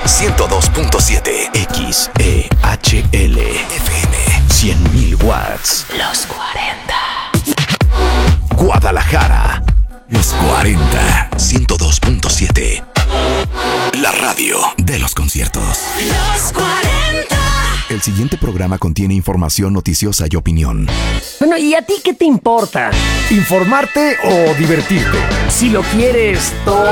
102.7 XEHL FM 100.000 watts. Los 40. Guadalajara. Los 40. 102.7. La radio de los conciertos. Los 40. El siguiente programa contiene información noticiosa y opinión. Bueno, ¿y a ti qué te importa? ¿Informarte o divertirte? Si lo quieres todo.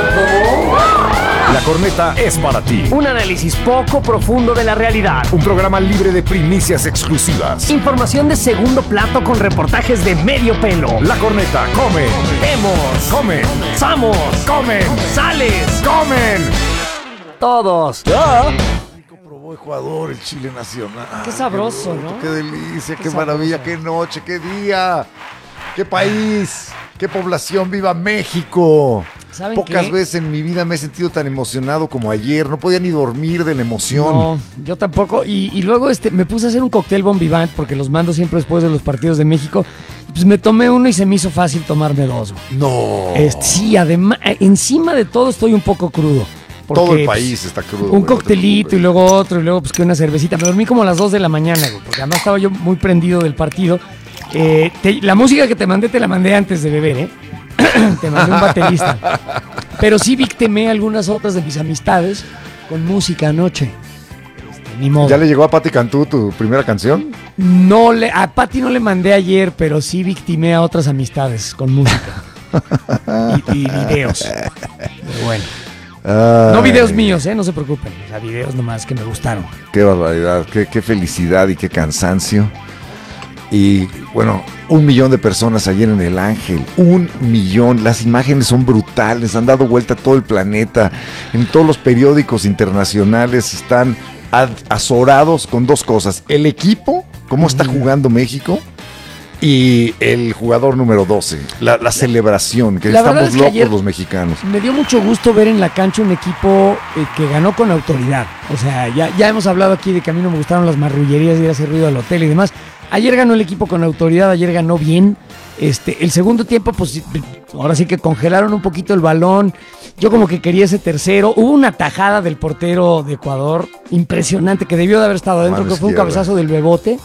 La Corneta es para ti. Un análisis poco profundo de la realidad. Un programa libre de primicias exclusivas. Información de segundo plato con reportajes de medio pelo. La Corneta come. Vemos. Come. Samos. Comen. Sales. Comen. Todos. Probó Ecuador, el Chile nacional. Qué sabroso, ¿no? Qué delicia, qué sabroso. maravilla, qué noche, qué día, qué país, qué población. ¡Viva México! ¿Saben Pocas qué? veces en mi vida me he sentido tan emocionado como ayer. No podía ni dormir de la emoción. No, yo tampoco. Y luego me puse a hacer un cóctel Bon Vivant porque los mando siempre después de los partidos de México. Pues me tomé uno y se me hizo fácil tomarme dos. Güey. No. Sí, además, encima de todo estoy un poco crudo. Porque, Todo el país está crudo. Un güey, no te coctelito y preocupes. luego otro y luego pues que una cervecita. Me dormí como a las 2 de la mañana, güey, porque además estaba yo muy prendido del partido. La música que te la mandé antes de beber, ¿eh? Te mandé un baterista. Pero sí victimé algunas otras de mis amistades con música anoche. Ni modo. ¿Ya le llegó a Pati Cantú tu primera canción? A Pati no le mandé ayer, pero sí victimé a otras amistades con música. y videos. Pero bueno. No videos míos, no se preocupen. O sea, videos nomás que me gustaron. Qué barbaridad, qué felicidad y qué cansancio. Y bueno, 1 millón de personas ayer en el Ángel. 1 millón. Las imágenes son brutales. Han dado vuelta a todo el planeta. En todos los periódicos internacionales están azorados con dos cosas. El equipo, cómo está jugando México. Y el jugador número 12, la celebración, que La verdad estamos es que locos ayer los mexicanos. Me dio mucho gusto ver en la cancha un equipo que ganó con autoridad. O sea, ya hemos hablado aquí de que a mí no me gustaron las marrullerías de ir a hacer ruido al hotel y demás. Ayer ganó el equipo con autoridad, ayer ganó bien. El segundo tiempo, pues ahora sí que congelaron un poquito el balón. Yo como que quería ese tercero. Hubo una tajada del portero de Ecuador impresionante que debió de haber estado adentro, Mano que fue un izquierda. cabezazo del Bebote.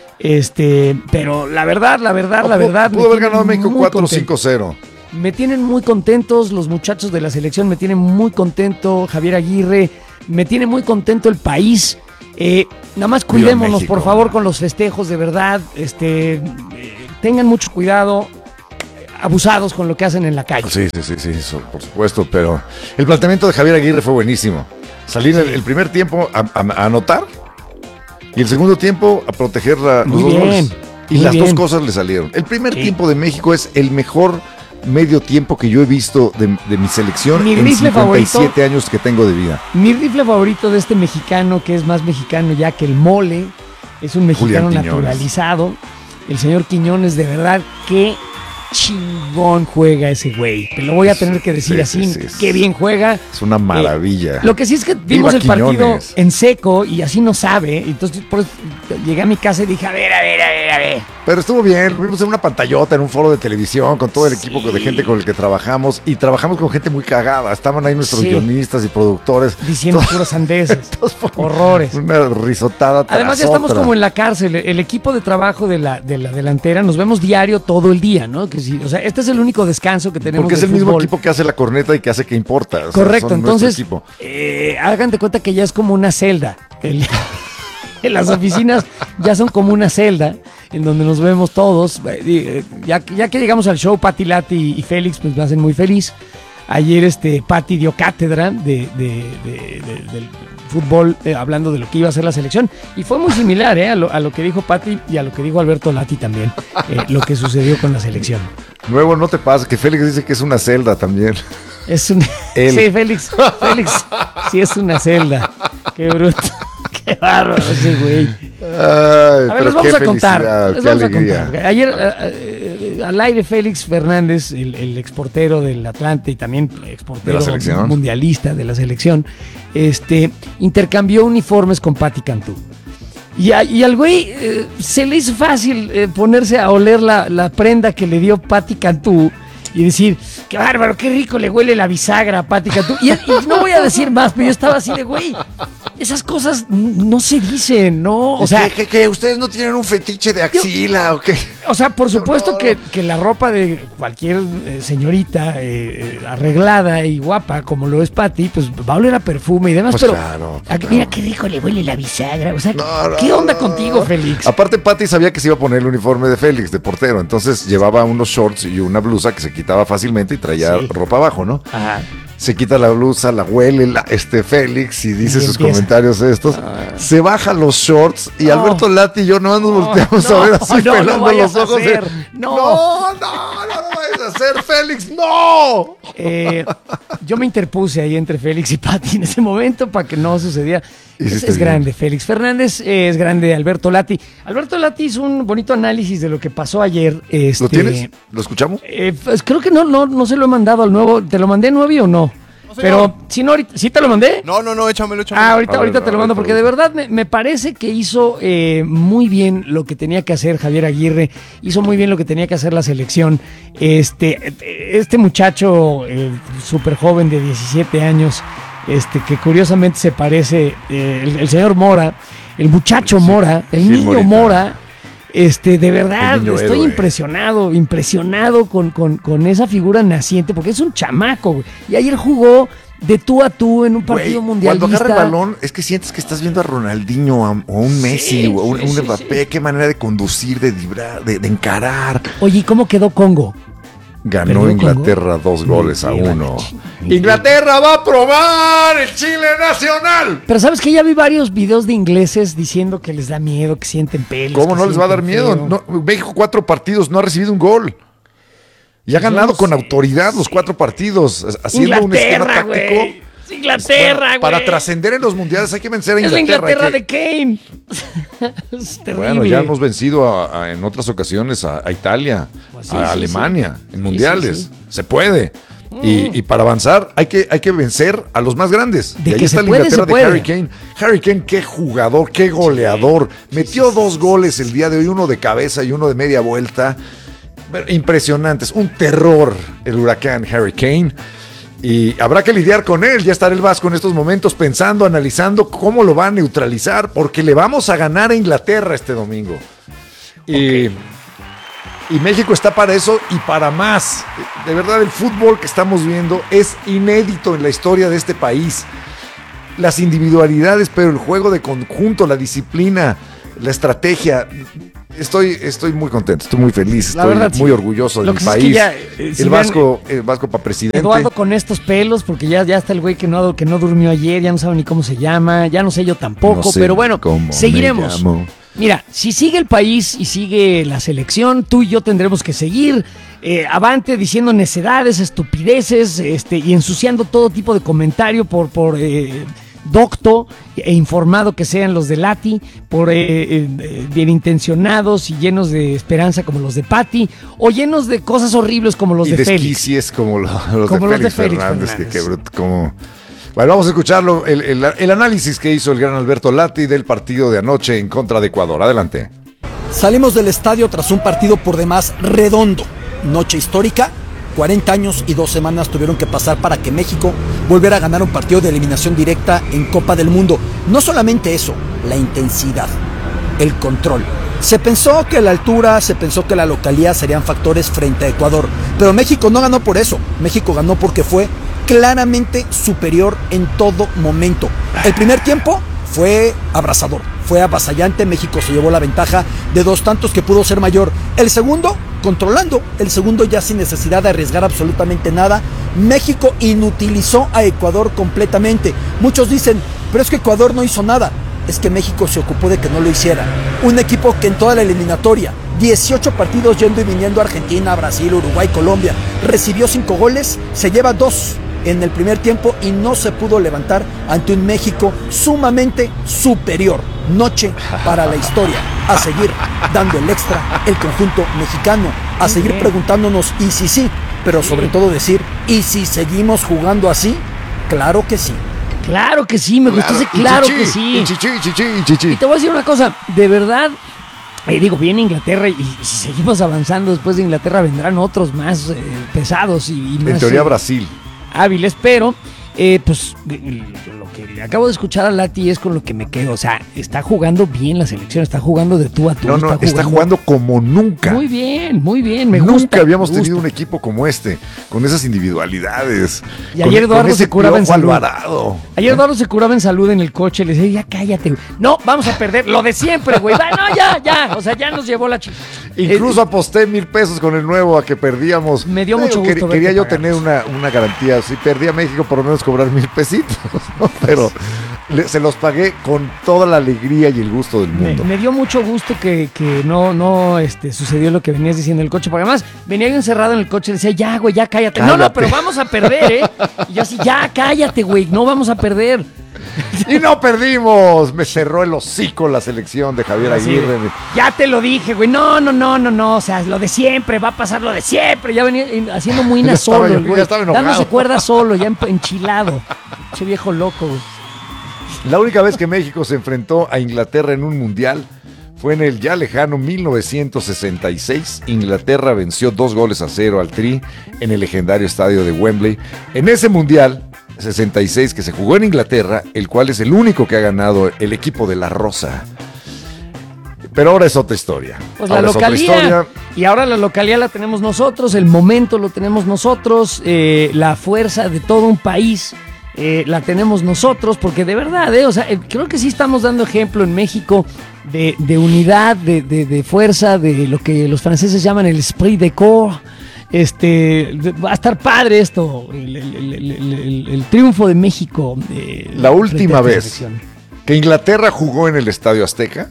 Pero la verdad. Pudo me haber tiene ganado México muy contento. 4-5-0. Me tienen muy contentos los muchachos de la selección, me tienen muy contento Javier Aguirre, me tiene muy contento el país. Nada más cuidémonos, México, por favor, con los festejos, de verdad. Tengan mucho cuidado, abusados con lo que hacen en la calle. Sí, eso, por supuesto, pero el planteamiento de Javier Aguirre fue buenísimo. Salir el primer tiempo a anotar y el segundo tiempo a proteger los Muy dos bien, goles. Y muy las bien. dos cosas le salieron. El primer Sí. tiempo de México es el mejor medio tiempo que yo he visto de mi selección Mi en rifle 57 favorito. años que tengo de vida. Mi rifle favorito de este mexicano, que es más mexicano ya que el mole, es un mexicano Julián Quiñones. naturalizado. El señor Quiñones, de verdad, qué chingón juega ese güey. Te lo voy a tener que decir así, sí. qué bien juega. Es una maravilla. Lo que sí es que vimos Viva el partido Quiñones. en seco y así no sabe. Entonces por eso llegué a mi casa y dije, a ver. Pero estuvo bien, vimos en una pantallota, en un foro de televisión, con todo el equipo de gente con el que trabajamos, y trabajamos con gente muy cagada. Estaban ahí nuestros Sí. guionistas y productores. Diciendo puras sandeces, horrores. Una risotada tras Además ya estamos otra. como en la cárcel. El equipo de trabajo de la delantera nos vemos diario todo el día, ¿no? Que sí, o sea, este es el único descanso que tenemos. Porque es del el mismo fútbol. equipo que hace la corneta y que hace que importa. O sea, Correcto, son nuestro entonces equipo. Hagan de cuenta que ya es como una celda. En las oficinas ya son como una celda en donde nos vemos todos. Ya que llegamos al show, Pati Lati y Félix pues me hacen muy feliz. Ayer Pati dio cátedra del fútbol, hablando de lo que iba a hacer la selección, y fue muy similar a lo que dijo Pati y a lo que dijo Alberto Lati también, lo que sucedió con la selección. Nuevo, no te pasa, que Félix dice que es una celda también. Es un... Él. Sí, Félix, sí es una celda. Qué bruto. Qué bárbaro ese güey. Ay, A ver, les vamos a contar. qué alegría. Ayer al aire Félix Fernández, el exportero del Atlante y también exportero ¿De la selección? mundialista de la selección, intercambió uniformes con Pati Cantú. Y al güey se le hizo fácil ponerse a oler la prenda que le dio Pati Cantú y decir, qué bárbaro, qué rico le huele la bisagra a Pati Cantú. Y no voy a decir más, pero yo estaba así de, güey, esas cosas no se dicen, ¿no? O sea, ¿Que ustedes no tienen un fetiche de axila o qué? O sea, por supuesto que la ropa de cualquier señorita arreglada y guapa, como lo es Pati, pues va a oler a perfume y demás, Pues pero claro, mira qué rico le huele la bisagra. O sea, ¿qué onda contigo, Félix? Aparte, Pati sabía que se iba a poner el uniforme de Félix, de portero, entonces llevaba unos shorts y una blusa que se quitaba fácilmente y traía ropa abajo, ¿no? Ajá. Se quita la blusa, la huele Félix y dice Y sus empieza. Comentarios estos. Se baja los shorts y Alberto Lati y yo nomás nos volteamos a ver así pelando vayas los ojos. a hacer. No vayas a hacer, Félix, no. Yo me interpuse ahí entre Félix y Pati en ese momento para que no sucediera. Hiciste Es bien. grande Félix Fernández, es grande Alberto Lati. Alberto Lati hizo un bonito análisis de lo que pasó ayer. ¿Lo tienes? ¿Lo escuchamos? Pues creo que no se lo he mandado al nuevo. ¿Te lo mandé, Nuevi, o no? Pero si no, ahorita, ¿sí te lo mandé? No, échamelo. Ahorita te lo mando, porque de verdad me parece que hizo muy bien lo que tenía que hacer Javier Aguirre, hizo muy bien lo que tenía que hacer la selección. Este muchacho súper joven de 17 años, que curiosamente se parece, el señor Mora, el muchacho Mora, el Gil niño Morita. Mora. De verdad, El niño estoy héroe. impresionado con esa figura naciente, porque es un chamaco, güey. Y ayer jugó de tú a tú en un partido Güey, mundialista. cuando agarra el balón, es que sientes que estás viendo a Ronaldinho o a un Messi o a un Mbappé. Qué manera de conducir, de librar, de encarar. Oye, ¿y cómo quedó Congo? Ganó ¿Perdió Inglaterra 2-1. Ni Inglaterra va a probar el Chile nacional. Pero ¿sabes que ya vi varios videos de ingleses diciendo que les da miedo, que sienten pelos? ¿Cómo que no les va a dar sienten miedo? feo? No, México 4 partidos, no ha recibido un gol. Y ha ganado no con sé. autoridad los 4 partidos, haciendo un esquema Inglaterra, táctico. güey. Es Inglaterra, güey. Para trascender en los mundiales hay que vencer a Es la Inglaterra. Inglaterra de Kane. Es terrible. Bueno, ya hemos vencido en otras ocasiones a Italia, Pues sí, a sí, Alemania, sí. en mundiales. Sí. Se puede. Y para avanzar hay que vencer a los más grandes. De y ahí que está se la puede, Inglaterra se puede. de Harry Kane. Harry Kane, qué jugador, qué goleador. Metió 2 goles el día de hoy, uno de cabeza y uno de media vuelta. Impresionantes, un terror el huracán Harry Kane. Y habrá que lidiar con él. Ya estará el Vasco en estos momentos pensando, analizando cómo lo va a neutralizar, porque le vamos a ganar a Inglaterra este domingo. Y México está para eso y para más. De verdad, el fútbol que estamos viendo es inédito en la historia de este país. Las individualidades, pero el juego de conjunto, la disciplina, la estrategia. Estoy muy contento, estoy muy feliz, La estoy verdad, sí. muy orgulloso Lo del que sí es que país. ya, si el vean, Vasco para presidente. Eduardo con estos pelos, porque ya está el güey que no durmió ayer, ya no sabe ni cómo se llama, ya no sé yo tampoco, No sé pero bueno, cómo seguiremos. me llamo. Mira, si sigue el país y sigue la selección, tú y yo tendremos que seguir avante diciendo necedades, estupideces, y ensuciando todo tipo de comentario por docto e informado que sean los de Lati, por bien intencionados y llenos de esperanza como los de Pati, o llenos de cosas horribles como los y de Félix. desquiciés como los Como de los de Félix Félix Fernández. Fernández. Que bruto, como... Bueno, vamos a escucharlo, el análisis que hizo el gran Alberto Lati del partido de anoche en contra de Ecuador. Adelante. Salimos del estadio tras un partido por demás redondo. Noche histórica, 40 años y 2 semanas tuvieron que pasar para que México volviera a ganar un partido de eliminación directa en Copa del Mundo. No solamente eso, la intensidad, el control. Se pensó que la altura, se pensó que la localidad serían factores frente a Ecuador, pero México no ganó por eso. México ganó porque fue claramente superior en todo momento. El primer tiempo fue abrasador, fue avasallante. México se llevó la ventaja de 2 tantos que pudo ser mayor. El segundo, controlando. El segundo ya sin necesidad de arriesgar absolutamente nada. México inutilizó a Ecuador completamente. Muchos dicen, pero es que Ecuador no hizo nada. Es que México se ocupó de que no lo hiciera. Un equipo que en toda la eliminatoria, 18 partidos yendo y viniendo a Argentina, Brasil, Uruguay, Colombia, recibió 5 goles, se lleva 2 en el primer tiempo y no se pudo levantar ante un México sumamente superior. Noche para la historia. A seguir dando el extra el conjunto mexicano. A seguir preguntándonos y si sí, pero sobre todo decir, ¿y si seguimos jugando así? Claro que sí. Claro que sí, me gustó ese claro que sí. Chichi. Y te voy a decir una cosa, de verdad, Digo, viene Inglaterra y si seguimos avanzando después de Inglaterra vendrán otros más pesados y más En teoría Brasil. hábiles, pero pues lo que le acabo de escuchar a Lati es con lo que me quedo. O sea, está jugando bien la selección, está jugando de tú a tú. No, está jugando como nunca. Muy bien, me Nunca gusta. habíamos me gusta. tenido un equipo como este, con esas individualidades. Y ayer Eduardo se curaba en salud. Alvarado. Ayer Eduardo se curaba en salud en el coche, le decía, ya cállate, güey. No, vamos a perder lo de siempre, güey. No, ya. O sea, ya nos llevó la chica. Incluso aposté $1,000 con el nuevo a que perdíamos. Me dio mucho gusto Quería verte yo pagarlos. tener una garantía. Si perdía México, por lo menos cobrar $1,000, ¿no? Pero se los pagué con toda la alegría y el gusto del mundo. Me dio mucho gusto que no sucedió lo que venías diciendo en el coche, porque además venía yo encerrado en el coche y decía, ya, güey, ya cállate. No, Cállate. pero vamos a perder, ¿eh? Y yo así, ya, cállate, güey, no vamos a perder. Y no perdimos. Me cerró el hocico la selección de Javier Así, Aguirre. ya te lo dije, güey, no, o sea, lo de siempre, va a pasar lo de siempre. Ya venía haciendo muy Ya estaba solo, yo- el güey, ya estaba enojado. dándose cuerda solo, ya enchilado. Ese viejo loco, güey. La única vez que México se enfrentó a Inglaterra en un mundial fue en el ya lejano 1966. Inglaterra venció 2-0 al Tri en el legendario estadio de Wembley. En ese mundial 66 que se jugó en Inglaterra, el cual es el único que ha ganado el equipo de la Rosa. Pero ahora es otra historia. Pues la Ahora es otra localía, historia. y ahora la localía la tenemos nosotros, el momento lo tenemos nosotros, la fuerza de todo un país la tenemos nosotros, porque de verdad, o sea, creo que sí estamos dando ejemplo en México de unidad, de fuerza, de lo que los franceses llaman el esprit de corps. Va a estar padre esto, el triunfo de México. La última frente a esta vez selección. que Inglaterra jugó en el Estadio Azteca,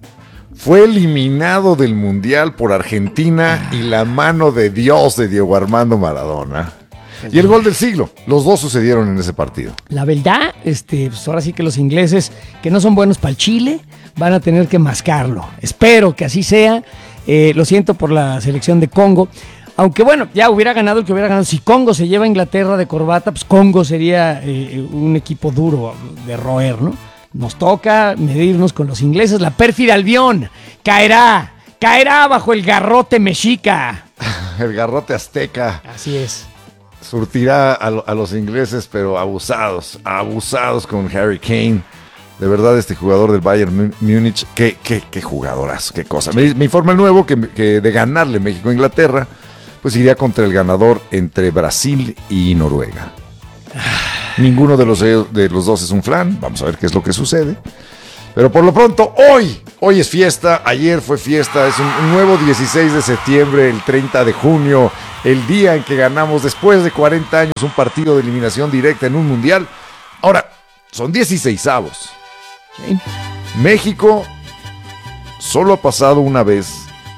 fue eliminado del Mundial por Argentina y la mano de Dios de Diego Armando Maradona. Y el gol del siglo. Los dos sucedieron en ese partido. La verdad, pues ahora sí que los ingleses, que no son buenos para el Chile, van a tener que mascarlo. Espero que así sea. Lo siento por la selección de Congo. Aunque bueno, ya hubiera ganado el que hubiera ganado. Si Congo se lleva a Inglaterra de corbata, pues Congo sería un equipo duro de roer, ¿no? Nos toca medirnos con los ingleses. La pérfida Albión caerá bajo el garrote mexica. El garrote azteca Así es. surtirá a los ingleses, pero abusados con Harry Kane. De verdad, este jugador del Bayern Múnich, qué jugadorazo, qué cosa. Me informa el nuevo que de ganarle México a Inglaterra, pues iría contra el ganador entre Brasil y Noruega. Ninguno de los dos es un flan. Vamos a ver qué es lo que sucede. Pero por lo pronto, hoy es fiesta, ayer fue fiesta, es un nuevo 16 de septiembre, el 30 de junio, el día en que ganamos después de 40 años un partido de eliminación directa en un mundial. Ahora, son 16avos. Sí. México solo ha pasado una vez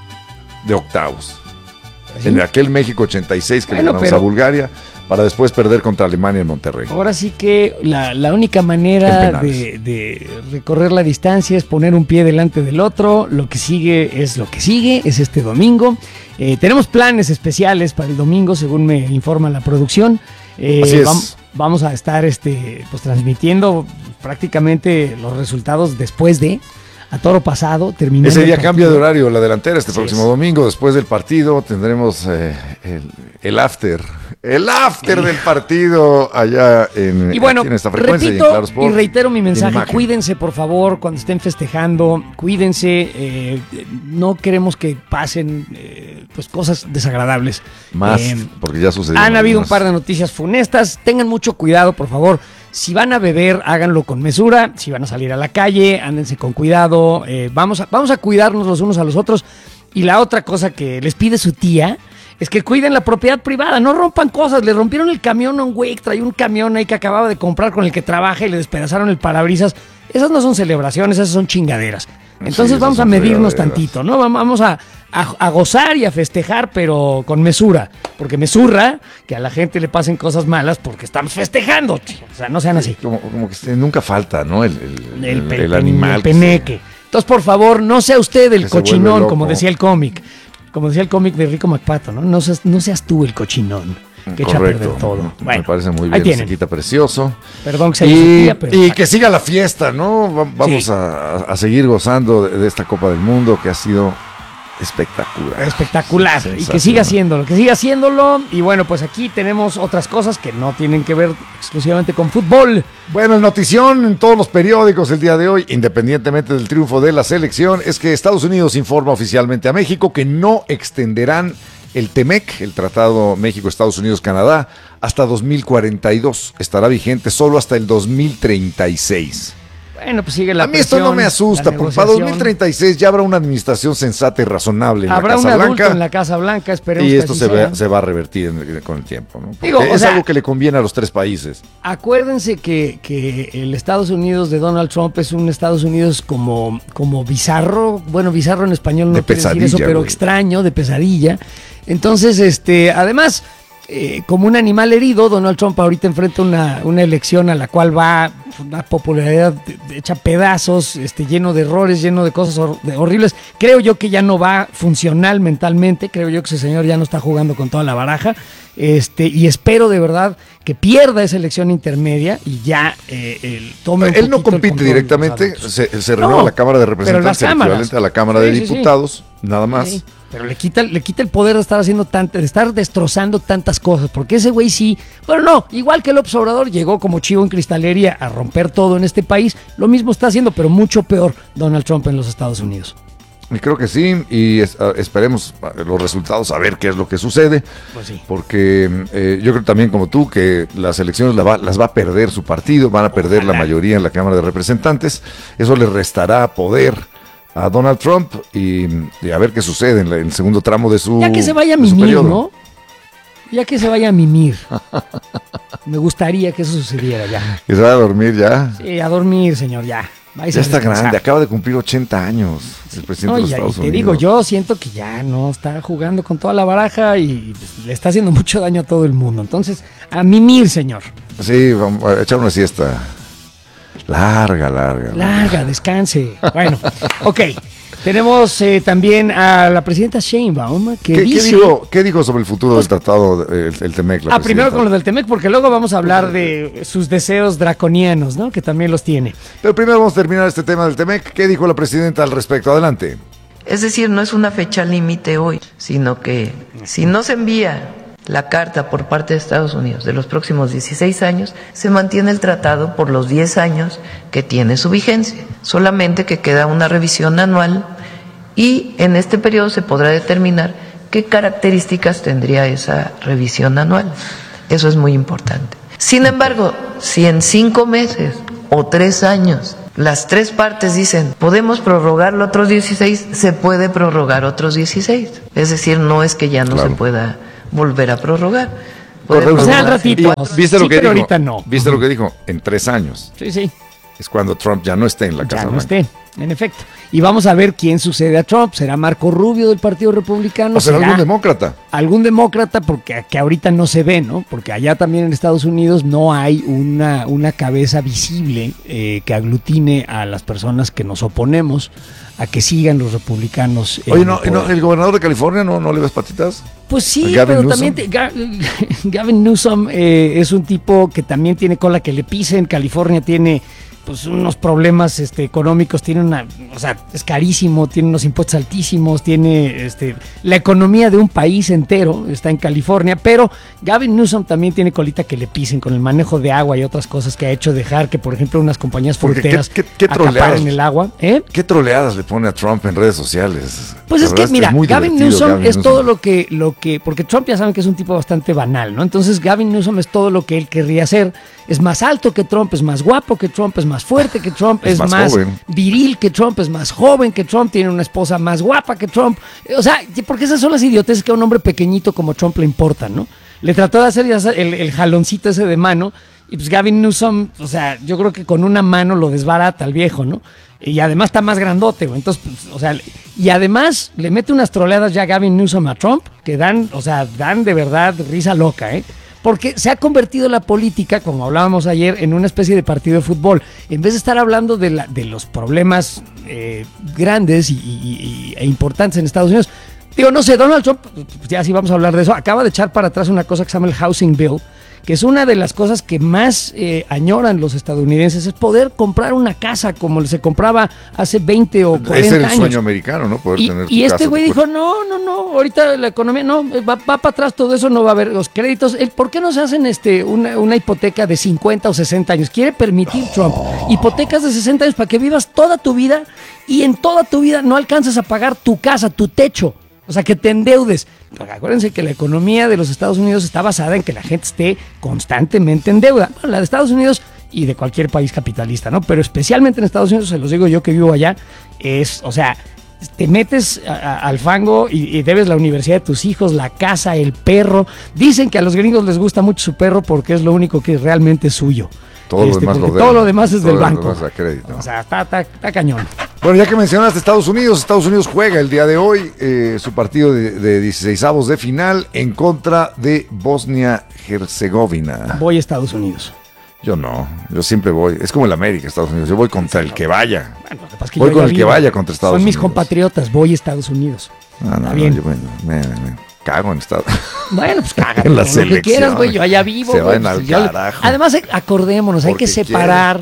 de octavos. ¿Sí? En aquel México 86 que le Bueno, ganamos pero- a Bulgaria, para después perder contra Alemania en Monterrey. Ahora sí que la única manera de recorrer la distancia es poner un pie delante del otro. Lo que sigue, es este domingo. Tenemos planes especiales para el domingo, según me informa la producción. Así es. Vamos a estar pues transmitiendo prácticamente los resultados después de, a toro pasado, terminando Ese día el cambia de partido. horario la delantera este Así próximo es. domingo. Después del partido tendremos el after. El after del partido allá en, Y bueno, aquí en esta frecuencia repito y en Claro Sport, y reitero mi en mensaje, imagen. cuídense por favor cuando estén festejando, cuídense, no queremos que pasen pues cosas desagradables. Más, Eh, porque ya sucedió. Han habido un par de noticias funestas, tengan mucho cuidado por favor. Si van a beber, háganlo con mesura. Si van a salir a la calle, ándense con cuidado. Vamos a cuidarnos los unos a los otros. Y la otra cosa que les pide su tía es que cuiden la propiedad privada, no rompan cosas. Le rompieron el camión a un güey que traía un camión ahí que acababa de comprar con el que trabaja y le despedazaron el parabrisas. Esas no son celebraciones, esas son chingaderas. Entonces esas vamos a son medirnos fregaderas. tantito, ¿no? Vamos a gozar y a festejar, pero con mesura. Porque me zurra que a la gente le pasen cosas malas porque estamos festejando. O sea, no sean así. Como que nunca falta, ¿no? El animal. El peneque. Entonces, por favor, no sea usted el que se vuelve cochinón, loco. como decía el cómic. Como decía el cómic de Rico McPato, ¿no? No seas tú el cochinón. que echa a perder todo. Me parece muy ahí bien, tienen. se quita precioso. Perdón que se Y, haya pero y que siga la fiesta, ¿no? Vamos Sí. a seguir gozando de esta Copa del Mundo que ha sido espectacular. espectacular. Y que siga haciéndolo. Y bueno, pues aquí tenemos otras cosas que no tienen que ver exclusivamente con fútbol. Bueno, el notición en todos los periódicos el día de hoy, independientemente del triunfo de la selección, es que Estados Unidos informa oficialmente a México que no extenderán el TEMEC, el Tratado México-Estados Unidos-Canadá, hasta 2042. Estará vigente solo hasta el 2036. Bueno, pues sigue la A mí esto no presión, me asusta, la porque para negociación. 2036 ya habrá una administración sensata y razonable en Habrá la un Casa adulto Blanca. en la Casa Blanca, esperemos Y que esto así se sea. va a revertir con el tiempo, ¿no? Porque Digo, o es sea, algo que le conviene a los tres países. Acuérdense que el Estados Unidos de Donald Trump es un Estados Unidos como bizarro. Bueno, bizarro en español no De quiere decir pesadilla, eso, pero güey. extraño, de pesadilla. Entonces, además, como un animal herido, Donald Trump ahorita enfrenta una elección a la cual va una popularidad hecha pedazos, lleno de errores, lleno de cosas horribles. Creo yo que ya no va funcional mentalmente, creo yo que ese señor ya no está jugando con toda la baraja. Y espero de verdad que pierda esa elección intermedia y ya tome un Él no poquito el compite control directamente, de los adultos. se renueva No, la Cámara de pero las Representantes, el cámaras. equivalente a la Cámara de Sí, sí, sí. Diputados, nada más. Sí, pero le quita el poder de estar haciendo de estar destrozando tantas cosas, porque ese güey sí, bueno, no, igual que López Obrador llegó como chivo en cristalería a romper todo en este país, lo mismo está haciendo, pero mucho peor Donald Trump en los Estados Unidos. Y creo que sí, y esperemos los resultados, a ver qué es lo que sucede, Pues sí. porque yo creo también como tú que las elecciones las va a perder su partido, van a perder la mayoría en la Cámara de Representantes, eso le restará poder a Donald Trump y a ver qué sucede en el segundo tramo de su Ya que se vaya a de su mimir, periodo. ¿no? Ya que se vaya a mimir. Me gustaría que eso sucediera ya. Que se va a dormir ya. Sí, a dormir, señor, ya. Váyase Ya a está descansar. grande, acaba de cumplir 80 años el presidente No, de los y Estados te Unidos. digo, yo siento que ya no está jugando con toda la baraja y le está haciendo mucho daño a todo el mundo. Entonces, a mimir, señor. Sí, vamos a echar una siesta larga. Larga, descanse. Bueno, ok. Tenemos también a la presidenta Sheinbaum que dice... ¿Qué dijo sobre el futuro del tratado, el TEMEC? La primero presidenta? con lo del TEMEC, porque luego vamos a hablar de sus deseos draconianos, ¿no? Que también los tiene. Pero primero vamos a terminar este tema del TEMEC. ¿Qué dijo la presidenta al respecto? Adelante. Es decir, no es una fecha límite hoy, sino que si no se envía la carta por parte de Estados Unidos de los próximos 16 años, se mantiene el tratado por los 10 años que tiene su vigencia. Solamente que queda una revisión anual y en este periodo se podrá determinar qué características tendría esa revisión anual. Eso es muy importante. Sin embargo, si en 5 meses o 3 años las tres partes dicen, podemos prorrogarlo otros 16, se puede prorrogar otros 16. Es decir, no es que ya no Claro. se pueda volver a prorrogar. Puede Correcto. O sea, al prorrogarse. ratito. Y ¿Viste Sí, lo que pero dijo? ahorita no. ¿Viste lo que dijo? En 3 años. Sí, sí. Es cuando Trump ya no esté en la Ya Casa no Blanca. esté, en efecto. Y vamos a ver quién sucede a Trump. ¿Será Marco Rubio del Partido Republicano? O será algún demócrata. Algún demócrata, porque que ahorita no se ve, ¿no? Porque allá también en Estados Unidos no hay una cabeza visible que aglutine a las personas que nos oponemos a que sigan los republicanos. en Oye, el poder. el gobernador de California no le ves patitas. Pues sí, Gavin pero Newsom. también Gavin Newsom es un tipo que también tiene cola que le pisen. California tiene pues unos problemas económicos, tiene es carísimo, tiene unos impuestos altísimos, tiene la economía de un país entero está en California, pero Gavin Newsom también tiene colita que le pisen con el manejo de agua y otras cosas que ha hecho dejar que, por ejemplo, unas compañías Porque fruteras ¿qué troleadas? acaparen el agua. ¿Qué troleadas le pone a Trump en redes sociales? Pues La es que, verdad mira, muy Gavin divertido, Newsom Gavin es Newsom. todo lo que, porque Trump ya saben que es un tipo bastante banal, ¿no? Entonces Gavin Newsom es todo lo que él querría hacer. Es más alto que Trump, es más guapo que Trump, es más fuerte que Trump, Es es más más joven. viril que Trump, es más joven que Trump, tiene una esposa más guapa que Trump. O sea, porque esas son las idioteces que a un hombre pequeñito como Trump le importan, ¿no? Le trató de hacer ya el jaloncito ese de mano. Y pues Gavin Newsom, o sea, yo creo que con una mano lo desbarata al viejo, ¿no? Y además está más grandote, güey. Entonces, pues, o sea, y además le mete unas troleadas ya Gavin Newsom a Trump que dan de verdad risa loca, ¿eh? Porque se ha convertido la política, como hablábamos ayer, en una especie de partido de fútbol. En vez de estar hablando de los problemas grandes e importantes en Estados Unidos, Digo, no sé, Donald Trump, ya sí vamos a hablar de eso, acaba de echar para atrás una cosa que se llama el Housing Bill, que es una de las cosas que más añoran los estadounidenses, es poder comprar una casa como se compraba hace 20 o 40 años. Ese es el sueño americano, ¿no? Poder tener tu y casa, este güey dijo, no, ahorita la economía, no, va para atrás todo eso, no va a haber los créditos. ¿Por qué no se hacen una hipoteca de 50 o 60 años? Quiere permitir Trump hipotecas de 60 años para que vivas toda tu vida y en toda tu vida no alcances a pagar tu casa, tu techo. O sea, que te endeudes. Porque acuérdense que la economía de los Estados Unidos está basada en que la gente esté constantemente en deuda. Bueno, la de Estados Unidos y de cualquier país capitalista, ¿no? Pero especialmente en Estados Unidos, se los digo yo que vivo allá, o sea, te metes al fango y debes la universidad de tus hijos, la casa, el perro. Dicen que a los gringos les gusta mucho su perro porque es lo único que es realmente suyo. Todo lo demás todo lo demás es del banco. Demás a crédito. O sea, está cañón. Bueno, ya que mencionaste Estados Unidos juega el día de hoy su partido de 16avos de final en contra de Bosnia-Herzegovina. Voy a Estados Unidos. Yo no, yo siempre voy. Es como el América, Estados Unidos. Yo voy contra el que vaya. Bueno, lo que pasa es que Voy yo con ya el que vaya contra Estados Son Unidos. mis compatriotas, voy a Estados Unidos. No, bien. yo me cago en Estados Bueno, pues cágate, en la lo que selección. quieras, güey, yo allá vivo. Se güey, van pues, al carajo. Además, acordémonos, hay Porque que separar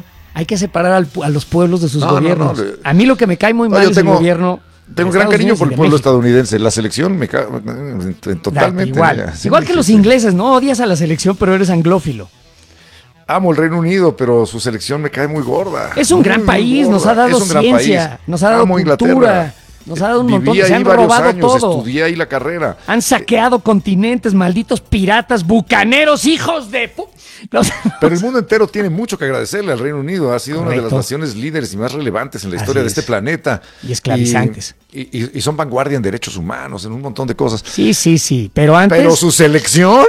a los pueblos de sus No, gobiernos. no. A mí lo que me cae muy mal yo es el gobierno. Tengo de gran Estados cariño Unidos por y el de pueblo México. estadounidense. La selección me cae totalmente. Igual que los ingleses, ¿no? Odias a la selección, pero eres anglófilo. Amo el Reino Unido, pero su selección me cae muy gorda. Es un gran país, nos ha dado ciencia, nos ha dado Amo cultura, Inglaterra. nos ha dado un montón, Viví se ahí han varios robado años, todo. estudié ahí la carrera. Han saqueado continentes, malditos piratas, bucaneros, hijos de... Pero el mundo entero tiene mucho que agradecerle al Reino Unido. Ha sido una de las Correcto. naciones líderes y más relevantes en la Así historia de es. este planeta. Y esclavizantes. Y son vanguardia en derechos humanos, en un montón de cosas. Sí, pero antes... Pero su selección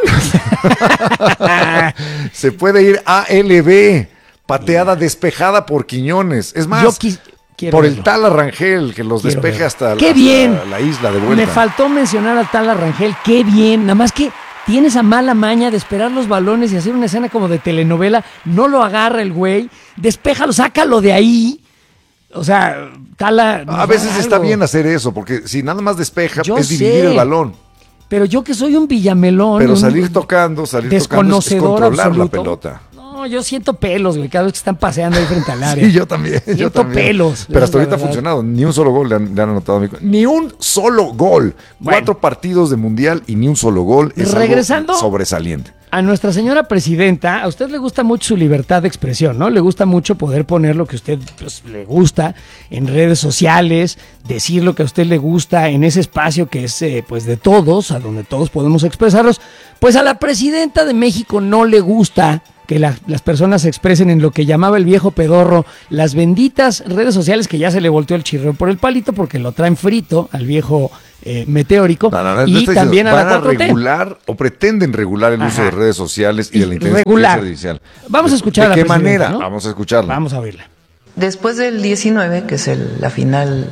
se puede ir a ALB, pateada despejada por Quiñones. Es más, quiero por verlo. el tal Arrangel que los Quiero despeje verlo. hasta ¡Qué bien! la isla de vuelta. Me faltó mencionar al tal Arrangel, qué bien, nada más que tiene esa mala maña de esperar los balones y hacer una escena como de telenovela, no lo agarra el güey, despéjalo, sácalo de ahí. O sea, Tala... A veces está bien hacer eso, porque si nada más despeja, Yo es dividir sé. el balón. Pero yo que soy un villamelón... Pero un salir tocando es desconocedor controlar absoluto. la pelota. No, yo siento pelos, güey, cada vez que están paseando ahí frente al área. Sí, yo también. Siento pelos. Pero hasta la ahorita ha verdad. funcionado. Ni un solo gol le han anotado a mi... Ni un solo gol. Bueno. 4 partidos de mundial y ni un solo gol. Es Regresando algo sobresaliente. a nuestra señora presidenta, a usted le gusta mucho su libertad de expresión, ¿no? Le gusta mucho poder poner lo que a usted pues, le gusta en redes sociales, decir lo que a usted le gusta en ese espacio que es pues de todos, a donde todos podemos expresarlos. Pues a la presidenta de México no le gusta que las personas se expresen en lo que llamaba el viejo pedorro, las benditas redes sociales, que ya se le volteó el chirrón por el palito porque lo traen frito al viejo meteórico, y también a la 4T. ¿Van a regular o pretenden regular el uso de redes sociales y de la inteligencia artificial? Vamos a escuchar a la ¿De qué presidenta, manera? ¿no? Vamos a escucharla. Vamos a oírla. Después del 19, que es la final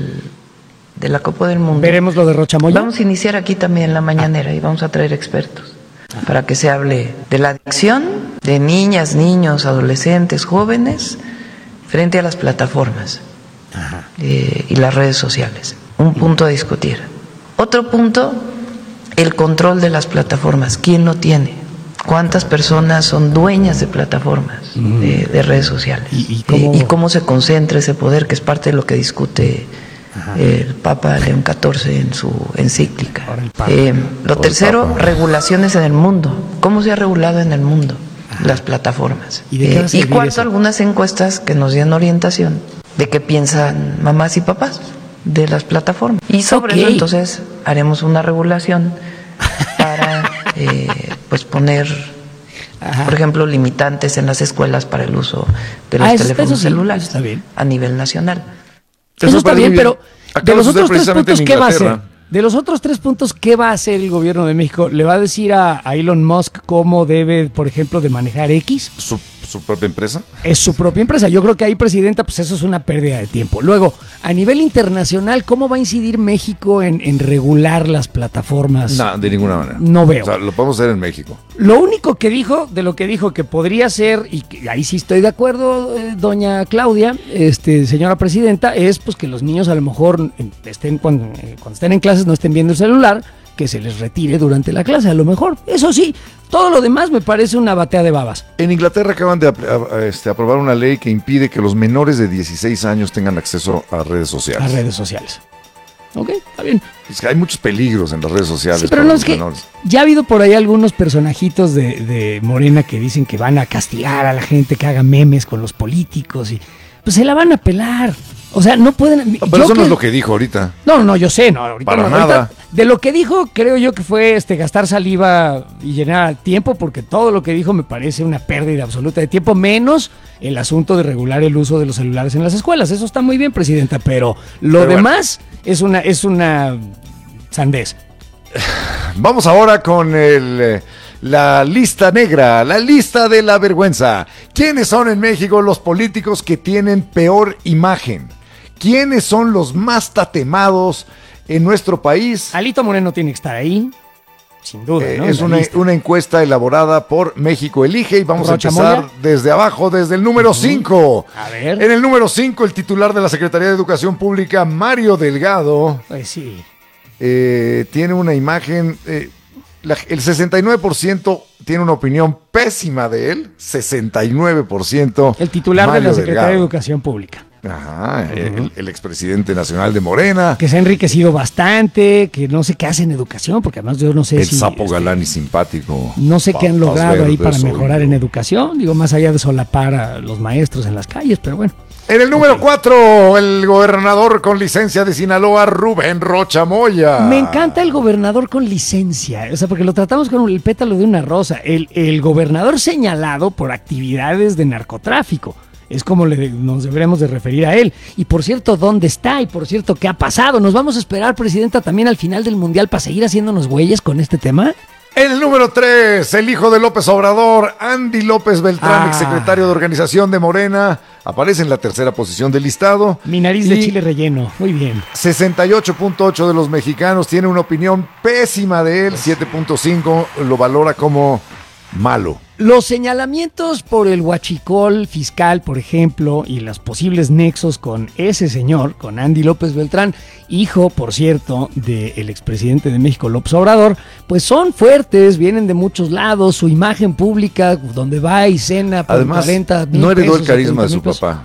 de la Copa del Mundo, Veremos lo de Rochamoya. vamos a iniciar aquí también la mañanera y vamos a traer expertos para que se hable de la adicción de niñas, niños, adolescentes, jóvenes frente a las plataformas y las redes sociales. Un punto a discutir. Otro punto, el control de las plataformas. ¿Quién lo tiene? ¿Cuántas personas son dueñas de plataformas de redes sociales? ¿Y cómo se concentra ese poder, que es parte de lo que discute el Papa León XIV en su encíclica? Lo tercero, regulaciones en el mundo. ¿Cómo se ha regulado en el mundo las plataformas? ¿Y de qué va a servir cuarto, eso? algunas encuestas que nos dieron orientación de qué piensan mamás y papás de las plataformas. Y sobre eso entonces haremos una regulación para pues poner, por ejemplo, limitantes en las escuelas para el uso de los teléfonos eso sí, celulares está bien. a nivel nacional. Eso está bien, pero de Acaba los de suceder otros tres precisamente puntos, en ¿qué va a hacer? Inglaterra. De los otros 3 puntos, ¿qué va a hacer el gobierno de México? ¿Le va a decir a Elon Musk cómo debe, por ejemplo, de manejar X? su propia empresa? Es su propia empresa. Yo creo que ahí, presidenta, pues eso es una pérdida de tiempo. Luego, a nivel internacional, ¿cómo va a incidir México en regular las plataformas? No, de ninguna manera. No veo. O sea, lo podemos hacer en México. Lo único que dijo, de lo que dijo que podría ser, y que ahí sí estoy de acuerdo, doña Claudia, señora presidenta, es pues que los niños a lo mejor estén cuando estén en clases no estén viendo el celular, que se les retire durante la clase, a lo mejor. Eso sí, todo lo demás me parece una batea de babas. En Inglaterra acaban de aprobar una ley que impide que los menores de 16 años tengan acceso a redes sociales. A redes sociales. Ok, está bien. Es que hay muchos peligros en las redes sociales. Sí, pero para no, los es que menores. ya ha habido por ahí algunos personajitos de Morena que dicen que van a castigar a la gente que haga memes con los políticos y pues se la van a pelar. O sea, no pueden... No, pero eso no es lo que dijo ahorita. No, yo sé, no, ahorita Para no, nada. ahorita, de lo que dijo, creo yo que fue gastar saliva y llenar tiempo, porque todo lo que dijo me parece una pérdida absoluta de tiempo, menos el asunto de regular el uso de los celulares en las escuelas. Eso está muy bien, presidenta, pero lo demás es una sandez. Vamos ahora con la lista negra, la lista de la vergüenza. ¿Quiénes son en México los políticos que tienen peor imagen? ¿Quiénes son los más tatemados en nuestro país? Alito Moreno tiene que estar ahí, sin duda, ¿no? Es una encuesta elaborada por México Elige y vamos Rocha a empezar Moya. desde abajo, desde el número 5. A ver. En el número 5, el titular de la Secretaría de Educación Pública, Mario Delgado, Pues sí. tiene una imagen... el 69% tiene una opinión pésima de él, 69%. El titular de Mario la Secretaría de Delgado. Educación Pública. Ajá, el expresidente nacional de Morena, Que se ha enriquecido bastante, que no sé qué hace en educación, porque además yo no sé el si... sapo galán y simpático. No sé qué han Papas logrado ahí para verdes, mejorar oído. en educación, digo, más allá de solapar a los maestros en las calles, pero bueno. En el número 4, el gobernador con licencia de Sinaloa, Rubén Rocha Moya. Me encanta el gobernador con licencia, o sea, porque lo tratamos con el pétalo de una rosa. El gobernador señalado por actividades de narcotráfico. Es como nos deberemos de referir a él. Y por cierto, ¿dónde está? Y por cierto, ¿qué ha pasado? ¿Nos vamos a esperar, presidenta, también al final del Mundial para seguir haciéndonos güeyes con este tema? En el número 3, el hijo de López Obrador, Andy López Beltrán, exsecretario de Organización de Morena, aparece en la tercera posición del listado. Mi nariz de Y chile relleno, muy bien. 68.8 de los mexicanos tiene una opinión pésima de él, 7.5 lo valora como malo. Los señalamientos por el huachicol fiscal, por ejemplo, y los posibles nexos con ese señor, con Andy López Beltrán, hijo, por cierto, del expresidente de México, López Obrador, pues son fuertes, vienen de muchos lados, su imagen pública, donde va y cena por Además, 40,000 no heredó el pesos, carisma de 70,000 su pesos. papá.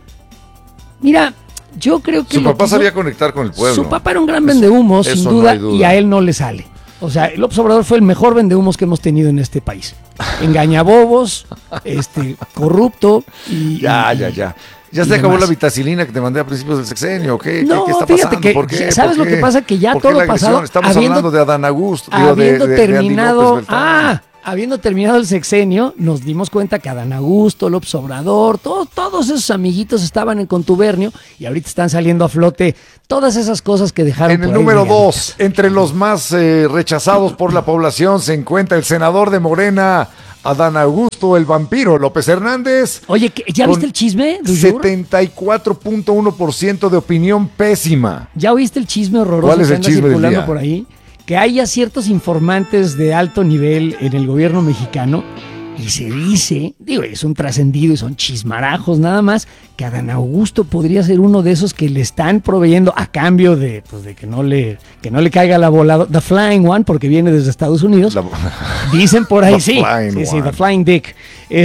Mira, yo creo que... Su lo papá que hizo- sabía conectar con el pueblo. Su papá era un gran vendehumos, Eso sin no duda, hay duda. y a él no le sale. O sea, López Obrador fue el mejor vendehumos que hemos tenido en este país. Engañabobos, corrupto y... Ya. y Ya y se acabó demás. la vitacilina que te mandé a principios del sexenio, ¿qué? No, ¿Qué está fíjate pasando? que, ¿Por qué? ¿sabes ¿Por lo que qué? pasa? Que ya ¿Por qué todo la agresión? pasado... Estamos hablando de Adán Augusto, digo, habiendo de Andy terminado... López Beltrán. Habiendo terminado el sexenio, nos dimos cuenta que Adán Augusto, López Obrador, todos esos amiguitos estaban en contubernio y ahorita están saliendo a flote todas esas cosas que dejaron En el por ahí número medianitas. 2, entre los más rechazados por la población, se encuentra el senador de Morena, Adán Augusto, el vampiro López Hernández. Oye, ¿ya con viste el chisme, Duyur? 74.1% de opinión pésima. ¿Ya oíste el chisme horroroso ¿Cuál es que el anda chisme del circulando día? por ahí? Que haya ciertos informantes de alto nivel en el gobierno mexicano y se dice, digo, es un trascendido y son chismarajos nada más, que Adán Augusto podría ser uno de esos que le están proveyendo a cambio de, pues, de que no le caiga la volada, The Flying One, porque viene desde Estados Unidos. Dicen por ahí, The sí, Flying sí, One. The Flying Dick,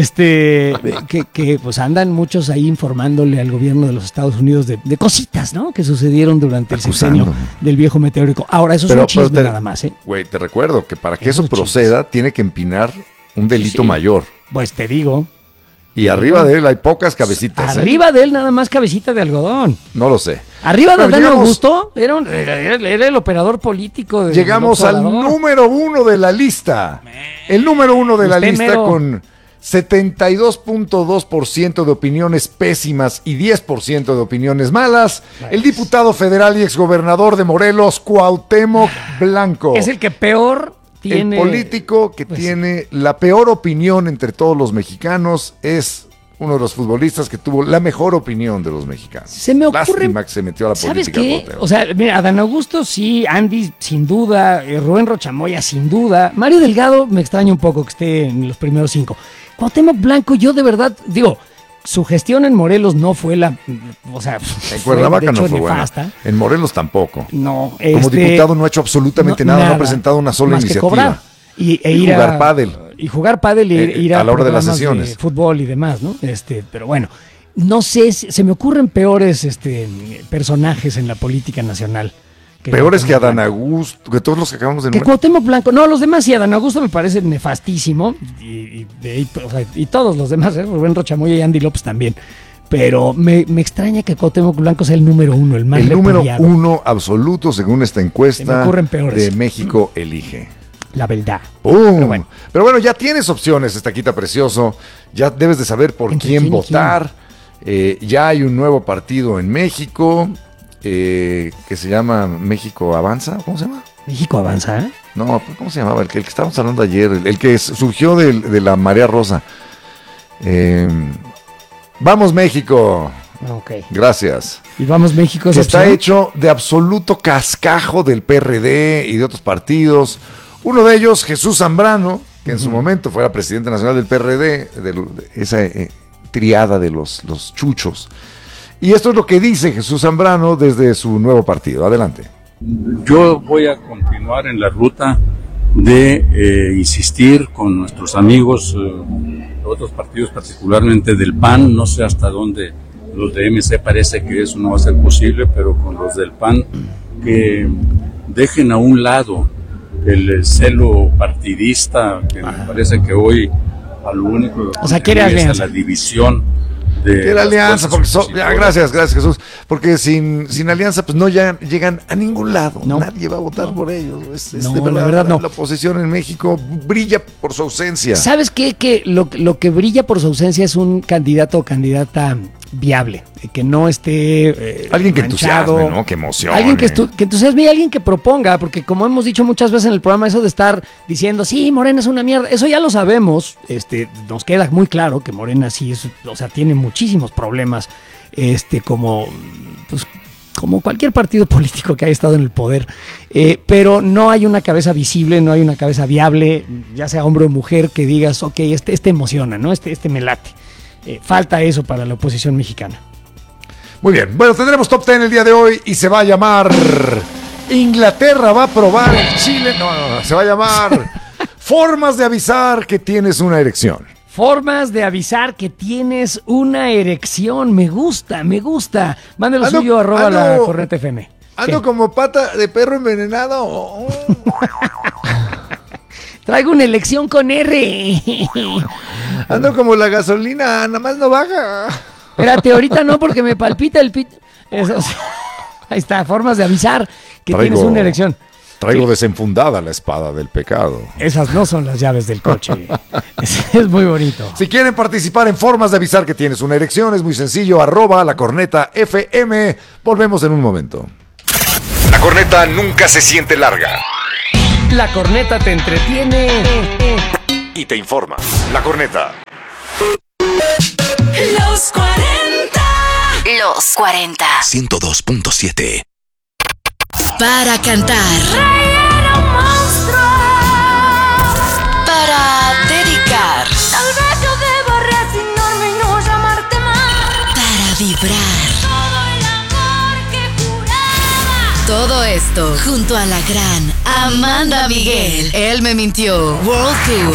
que pues andan muchos ahí informándole al gobierno de los Estados Unidos de cositas, ¿no? Que sucedieron durante el Acusando. sexenio del viejo meteórico. Ahora, eso es un chisme nada más, ¿eh? Güey, te recuerdo que para que Eso eso es proceda, tiene que empinar un delito Sí. mayor. Pues te digo, Y arriba de él hay pocas cabecitas. ¿eh? arriba de él nada más cabecita de algodón. No lo sé. Arriba de Bueno, Adán llegamos- Augusto era el operador político de Llegamos López al Obrador. número 1 de la lista. El número 1 de la Usted lista mero. con 72.2% de opiniones pésimas y 10% de opiniones malas. El diputado federal y exgobernador de Morelos, Cuauhtémoc Blanco. Es el que peor tiene... El político que pues, tiene la peor opinión entre todos los mexicanos es uno de los futbolistas que tuvo la mejor opinión de los mexicanos. Se me ocurre... Lástima que se metió a la ¿Sabes política. qué? Cuauhtémoc. O sea, mira, Adán Augusto sí, Andy sin duda, Rubén Rochamoya sin duda, Mario Delgado me extraña un poco que esté en los primeros 5. Cuauhtémoc Blanco, yo de verdad, digo, su gestión en Morelos no fue la... O sea, En Cuernavaca no fue buena. nefasta. En Morelos tampoco. No, Como diputado no ha hecho absolutamente nada, no ha presentado una sola más que iniciativa. cobrar. Y ir jugar a pádel. Y jugar pádel y ir a la hora de las programas sesiones. de fútbol y demás, ¿no? Pero bueno, no sé, se me ocurren peores personajes en la política nacional. Peores que Adán Augusto, que todos los que acabamos de Que nombrar. Cuauhtémoc Blanco, no, los demás sí, Adán Augusto me parece nefastísimo, y todos los demás, Rubén Rochamoya y Andy López también. Pero me extraña que Cuauhtémoc Blanco sea el número 1, el más El número repudiado. 1 absoluto, según esta Se me encuesta ocurren peores. de México Elige. La verdad. ¡Pum! Pero bueno, ya tienes opciones, Estaquita Precioso. Ya debes de saber por ¿Entre quién quién y votar. Ya hay un nuevo partido en México que se llama México Avanza. ¿Cómo se llama? México Avanza, ¿eh? No, ¿cómo se llamaba? El que estábamos hablando ayer, el que surgió de la Marea Rosa. Vamos México. Ok. Gracias. Y vamos México. Que ¿es está opción? hecho de absoluto cascajo del PRD y de otros partidos. Uno de ellos, Jesús Zambrano, que en su momento fuera presidente nacional del PRD, de esa triada de los chuchos. Y esto es lo que dice Jesús Zambrano desde su nuevo partido. Adelante. Yo voy a continuar en la ruta de insistir con nuestros amigos de otros partidos, particularmente del PAN. No sé hasta dónde los de MC parece que eso no va a ser posible, pero con los del PAN que dejen a un lado el celo partidista, que me parece que hoy a lo único que quiere es alianza. a la división de Que la las alianza, porque fuerzas gracias Jesús, porque sin alianza pues no llegan a ningún lado, No. nadie va a votar por ellos. No, De la verdad no. La oposición en México brilla por su ausencia. ¿Sabes qué? Que lo que brilla por su ausencia es un candidato o candidata viable, que no esté Alguien que manchado, entusiasme, ¿no? Que emocione. alguien que entusiasme y alguien que proponga, porque como hemos dicho muchas veces en el programa, eso de estar diciendo, sí, Morena es una mierda, eso ya lo sabemos, nos queda muy claro que Morena sí es, o sea, tiene muchísimos problemas, como cualquier partido político que haya estado en el poder, pero no hay una cabeza visible, no hay una cabeza viable, ya sea hombre o mujer, que digas, ok, este emociona, ¿no? Este me late. Falta eso para la oposición mexicana. Muy bien, bueno, tendremos Top 10 el día de hoy y se va a llamar Inglaterra va a probar el Chile. No, se va a llamar Formas de avisar que tienes una erección. Formas de avisar que tienes una erección. Me gusta. Mándelo suyo @ la Corneta FM. Ando ¿Qué? como pata de perro envenenado. Traigo una elección con R. Ando como la gasolina, nada más no baja. Espérate, ahorita no, porque me palpita el pit. Ahí está, formas de avisar que tienes una erección. Traigo desenfundada la espada del pecado. Esas no son las llaves del coche. Es muy bonito. Si quieren participar en Formas de avisar que tienes una erección, es muy sencillo, @ la Corneta FM. Volvemos en un momento. La corneta nunca se siente larga. La corneta te entretiene. Y te informa. La corneta. Los 40. Los 40. 102.7. Para cantar. Era un monstruo. Para dedicar. Tal vez yo deba resignarme y no llamarte más. Para vibrar. Todo el amor que juraba. Todo esto junto a la gran Amanda Miguel. Él me mintió. World Tour.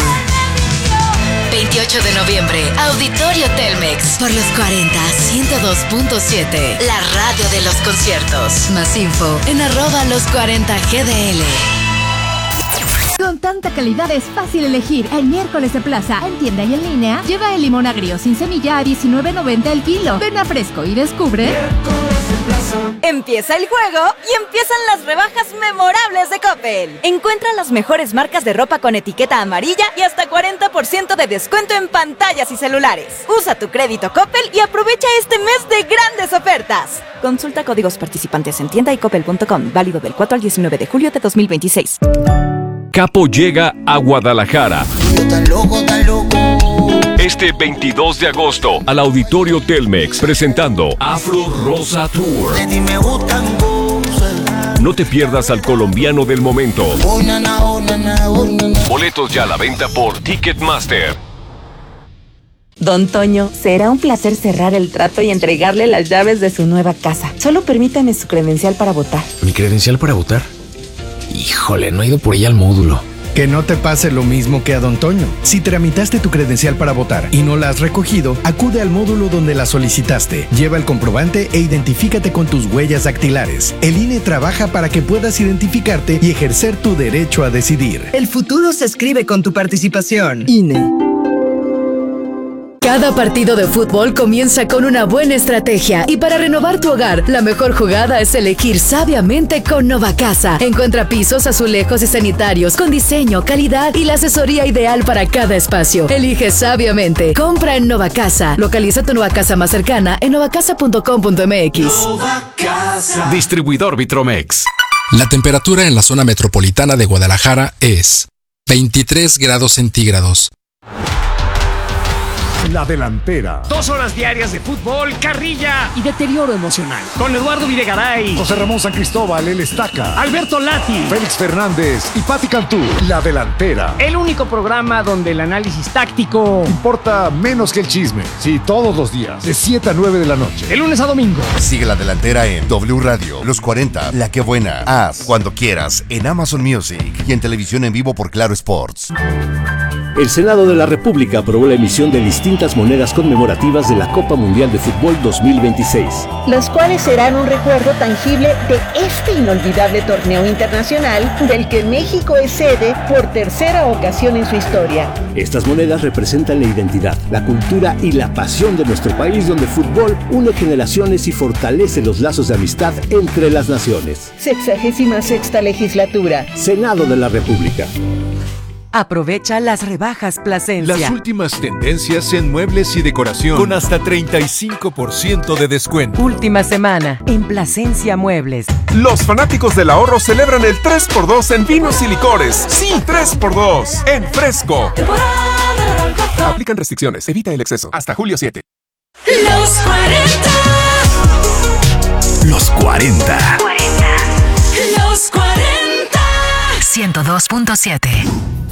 28 de noviembre, Auditorio Telmex. Por los 40, 102.7. La radio de los conciertos. Más info en @los40GDL. Con tanta calidad es fácil elegir. El miércoles de plaza, en tienda y en línea, lleva el limón agrio sin semilla a $19.90 el kilo. Ven a Fresco y descubre. Empieza el juego y empiezan las rebajas memorables de Coppel. Encuentra las mejores marcas de ropa con etiqueta amarilla y hasta 40% de descuento en pantallas y celulares. Usa tu crédito Coppel y aprovecha este mes de grandes ofertas. Consulta códigos participantes en tienda y coppel.com. Válido del 4 al 19 de julio de 2026. Capo llega a Guadalajara. Tan loco, tan loco. Este 22 de agosto al Auditorio Telmex presentando Afro Rosa Tour. De ti me gustan cosas. No te pierdas al colombiano del momento. Oh, nana, oh, nana, oh, nana. Boletos ya a la venta por Ticketmaster. Don Toño, será un placer cerrar el trato y entregarle las llaves de su nueva casa. Solo permítame su credencial para votar. ¿Mi credencial para votar? Híjole, no he ido por ella al módulo. Que no te pase lo mismo que a Don Toño. Si tramitaste tu credencial para votar y no la has recogido, acude al módulo donde la solicitaste. Lleva el comprobante e identifícate con tus huellas dactilares. El INE trabaja para que puedas identificarte y ejercer tu derecho a decidir. El futuro se escribe con tu participación. INE. Cada partido de fútbol comienza con una buena estrategia y para renovar tu hogar, la mejor jugada es elegir sabiamente con Novacasa. Encuentra pisos, azulejos y sanitarios con diseño, calidad y la asesoría ideal para cada espacio. Elige sabiamente. Compra en Novacasa. Localiza tu Novacasa más cercana en novacasa.com.mx. Novacasa. Distribuidor Vitromex. La temperatura en la zona metropolitana de Guadalajara es 23 grados centígrados. La Delantera. 2 horas diarias de fútbol, carrilla y deterioro emocional. Con Eduardo Videgaray, José Ramón San Cristóbal, el Estaca, Alberto Lati, Félix Fernández y Pati Cantú. La Delantera. El único programa donde el análisis táctico importa menos que el chisme. Sí, todos los días, de 7 a 9 de la noche. De lunes a domingo. Sigue La Delantera en W Radio, Los 40, La Que Buena, Haz, Cuando Quieras, en Amazon Music y en televisión en vivo por Claro Sports. El Senado de la República aprobó la emisión de distintas monedas conmemorativas de la Copa Mundial de Fútbol 2026. Las cuales serán un recuerdo tangible de este inolvidable torneo internacional del que México es sede por tercera ocasión en su historia. Estas monedas representan la identidad, la cultura y la pasión de nuestro país, donde el fútbol une generaciones y fortalece los lazos de amistad entre las naciones. 66ª legislatura. Senado de la República. Aprovecha las rebajas Plasencia. Las últimas tendencias en muebles y decoración con hasta 35% de descuento. Última semana en Plasencia Muebles. Los fanáticos del ahorro celebran el 3x2 en vinos y licores. Sí, 3x2 en Fresco. Aplican restricciones. Evita el exceso. Hasta julio 7. Los 40. Los 40. Los 40. 102.7.